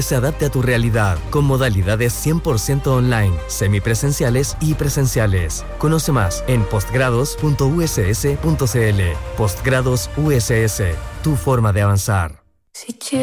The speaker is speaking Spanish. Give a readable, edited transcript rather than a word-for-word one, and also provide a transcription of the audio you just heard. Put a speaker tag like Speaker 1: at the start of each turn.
Speaker 1: se adapte a tu realidad, con modalidades 100% online, semipresenciales y presenciales. Conoce más en postgrados.uss.cl. Postgrados USS, tu forma de avanzar.